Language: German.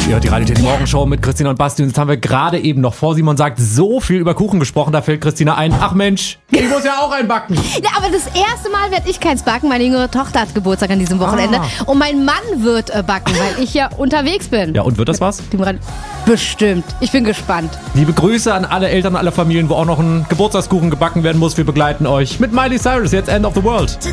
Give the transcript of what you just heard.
Ihr hört die Radio Tätig Morgenshow mit Christina und Basti. Und jetzt haben wir gerade eben noch, vor Simon sagt, so viel über Kuchen gesprochen. Da fällt Christina ein, ach Mensch, ich muss ja auch einen backen. Ja, aber das erste Mal werde ich keins backen. Meine jüngere Tochter hat Geburtstag an diesem Wochenende. Und mein Mann wird backen, weil ich ja unterwegs bin. Ja, und wird das was? Bestimmt. Ich bin gespannt. Liebe Grüße an alle Eltern, alle Familien, wo auch noch ein Geburtstagskuchen gebacken werden muss. Wir begleiten euch mit Miley Cyrus, jetzt End of the World.